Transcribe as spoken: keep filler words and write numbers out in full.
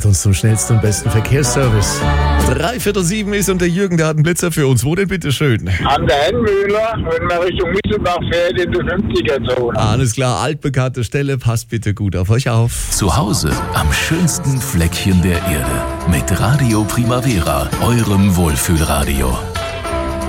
macht uns zum schnellsten und besten Verkehrsservice. Drei Viertel sieben ist und der Jürgen, der hat einen Blitzer für uns. Wo denn bitte schön? An der Hennmühle, wenn man Richtung Misselbach fährt, in die fünfziger-Zone. Alles klar, altbekannte Stelle, passt bitte gut auf euch auf. Zu Hause am schönsten Fleckchen der Erde mit Radio Primavera, eurem Wohlfühlradio.